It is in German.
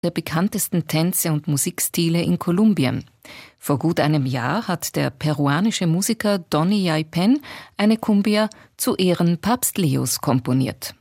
der bekanntesten Tänze und Musikstile in Kolumbien. Vor gut einem Jahr hat der peruanische Musiker Donny Yaipen eine Cumbia zu Ehren Papst Leos komponiert.